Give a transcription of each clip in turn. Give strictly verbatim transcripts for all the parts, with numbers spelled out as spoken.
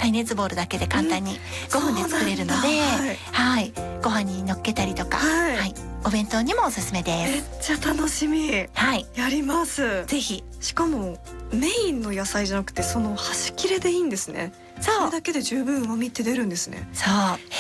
耐熱ボウルだけで簡単にごふんで作れるので、はい、はい、ご飯に乗っけたりとか、はい、はい、お弁当にもおすすめです。 めっちゃ楽しみ。 はい、 やります。 ぜひ。 しかもメインの野菜じゃなくてその端切れでいいんですね。そう、それだけで十分旨味って出るんですね。 そう、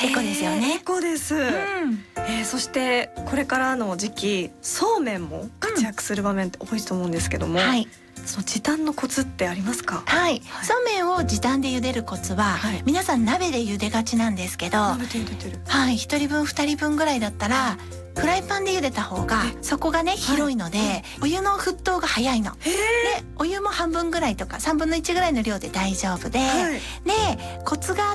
エコですよね。 エコです、うん、えー、そしてこれからの時期そうめんも活躍する場面って多いと思うんですけども、うん、はい、その時短のコツってありますか？ はい、はい、そうめんを時短で茹でるコツは、はい、皆さん鍋で茹でがちなんですけど、 鍋で茹でてる、 はい、ひとりぶんふたりぶんぐらいだったらフライパンで茹でた方が底がね広いので、はい、お湯の沸騰が早いので、お湯も半分ぐらいとかさんぶんのいちぐらいの量で大丈夫で、はい、でコツがあって、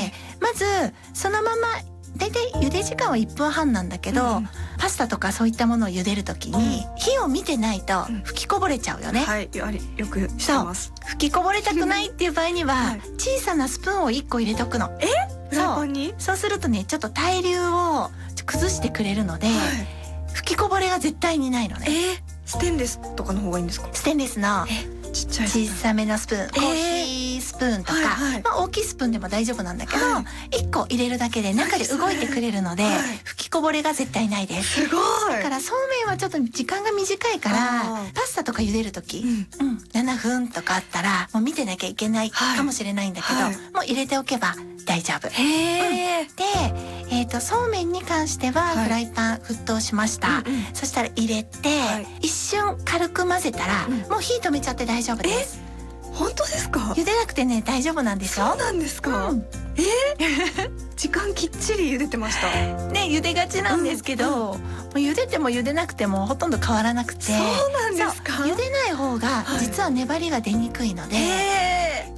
まずそのまま大体茹で時間はいっぷんはんなんだけど、うん、パスタとかそういったものを茹でるときに、うん、火を見てないと吹きこぼれちゃうよね、うん、 はい、よく知ってます。 吹きこぼれたくないっていう場合には、はい、小さなスプーンをいっこ入れとくの。 え、フライパンに？ そう、そうするとねちょっと対流を崩してくれるので、はい、吹きこぼれが絶対にないのね。 えー、ステンレスとかの方がいいんですか？ ステンレスのちっちゃい小さめのスプーン、えー、コーヒースプーンとか、はいはい、まあ、大きいスプーンでも大丈夫なんだけど、はい、いっこ入れるだけで中で動いてくれるので、はい、吹きこぼれが絶対ないです。 すごい。 だからそうめんはちょっと時間が短いからパスタとか茹でる時、うんうん、ななふんとかあったらもう見てなきゃいけないかもしれないんだけど、はい、もう入れておけば大丈夫。へー、うん、で、えーと、そうめんに関してはフライパン沸騰しました、はい、うんうん、そしたら入れて、はい、一瞬軽く混ぜたら、うん、もう火止めちゃって大丈夫です。 本当ですか？ 茹でなくてね大丈夫なんですよ。 そうなんですか、うん、えー、時間きっちり茹でてましたね。茹でがちなんですけど、うんうん、もう茹でても茹でなくてもほとんど変わらなくて。 そうなんですか？ 茹でない方が実は粘りが出にくいので、はい、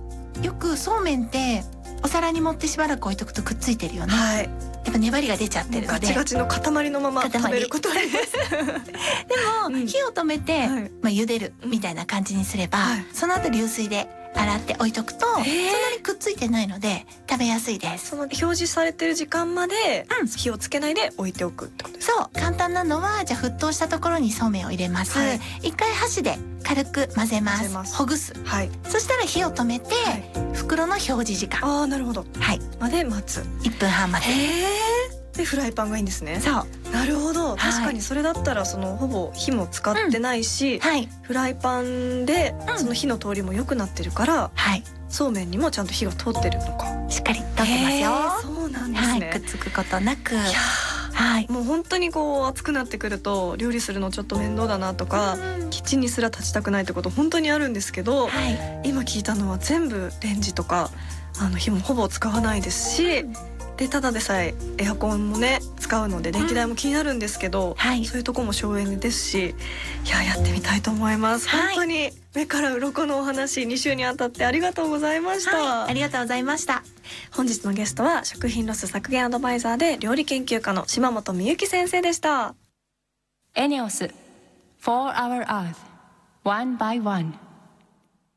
よくそうめんってお皿に盛ってしばらく置いとくとくっついてるよね、はい、やっぱ粘りが出ちゃってるのでガチガチの塊のまま食べることありますでも、うん、火を止めて、はい、まあ、茹でるみたいな感じにすれば、はい、その後流水で洗って置いとくとそんなにくっついてないので食べやすいです。 その表示されてる時間まで火をつけないで置いておくってことですか？ そう、簡単なのはじゃあ沸騰したところにそうめんを入れます、はい、一回箸で軽く混ぜます、ますほぐす、はい、そしたら火を止めて、はい、袋の表示時間、 あー、なるほど、はい、まで待つ。 いっぷんはん待つ。 でフライパンがいいんですね。 そう、 なるほど、確かにそれだったらそのほぼ火も使ってないし、うん、はい、フライパンでその火の通りも良くなってるから、はい、そうめんにもちゃんと火が通ってるのか。 しっかり通ってますよ。 そうなんですね、 はい、くっつくことなく。いや、 はい、もう本当にこう暑くなってくると料理するのちょっと面倒だなとか、うん、キッチンにすら立ちたくないってこと本当にあるんですけど、はい、今聞いたのは全部レンジとかあの火もほぼ使わないですし、うん、でただでさえエアコンもね使うので電気代も気になるんですけど、うん、はい、そういうとこも省エネですし、いややってみたいと思います、はい、本当に目から鱗のお話に週にあたってありがとうございました、 はい、ありがとうございました。 本日のゲストは食品ロス削減アドバイザーで料理研究家の島本美由紀先生でした。 エネオス For Our Earth One by One